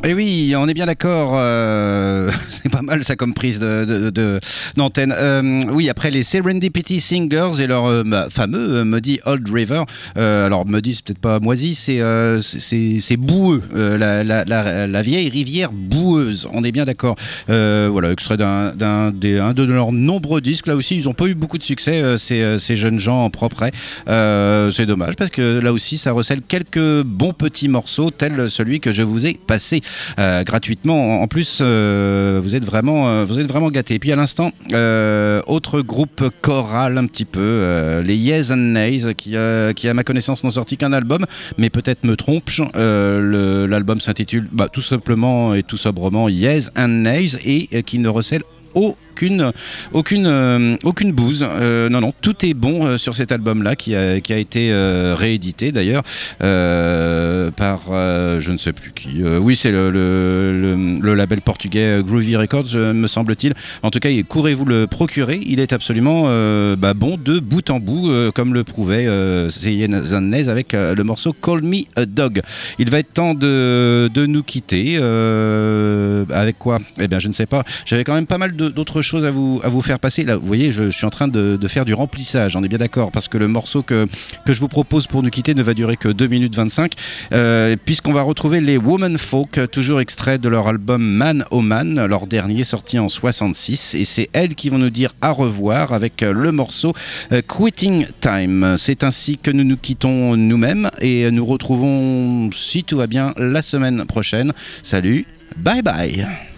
Et oui, on est bien d'accord. C'est pas mal ça comme prise d'antenne. Oui, après les Serendipity Singers et leur fameux Muddy Old River. Alors Muddy, c'est peut-être pas moisi, c'est boueux. La vieille rivière boueuse. On est bien d'accord. Voilà, extrait d'un de leurs nombreux disques. Là aussi, ils n'ont pas eu beaucoup de succès, ces jeunes gens en propre. C'est dommage parce que là aussi, ça recèle quelques bons petits morceaux, tels celui que je vous ai passé gratuitement. En plus, vous êtes vraiment gâtés. Et puis à l'instant, autre groupe choral un petit peu, les Yes and Nays, qui à ma connaissance n'ont sorti qu'un album, mais peut-être me trompe-je. L'album s'intitule tout simplement et tout sobrement Yes and Nays et qui ne recèle aucune bouse. Non, tout est bon sur cet album-là qui a été réédité d'ailleurs par je ne sais plus qui. Oui, c'est le label portugais Groovy Records, me semble-t-il. En tout cas, courez-vous le procurer. Il est absolument bon de bout en bout, comme le prouvait Zanez avec le morceau Call Me a Dog. Il va être temps de nous quitter. Avec quoi ? Eh bien, je ne sais pas. J'avais quand même pas mal d'autres choses à vous faire passer. Là, vous voyez, je suis en train de faire du remplissage, on est bien d'accord, parce que le morceau que je vous propose pour nous quitter ne va durer que 2 minutes 25, puisqu'on va retrouver les Woman Folk, toujours extrait de leur album Man Oh Man, leur dernier sorti en 66, et c'est elles qui vont nous dire au revoir avec le morceau Quitting Time. C'est ainsi que nous nous quittons nous-mêmes, et nous retrouvons, si tout va bien, la semaine prochaine. Salut, bye bye.